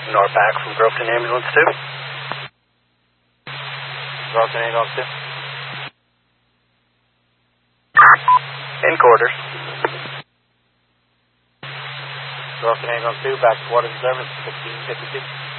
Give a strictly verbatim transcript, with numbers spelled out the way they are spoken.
Norpac from Groveton Ambulance two. Groveton Ambulance two. In quarters. Groveton Ambulance two, back to water service, fifteen fifty-two.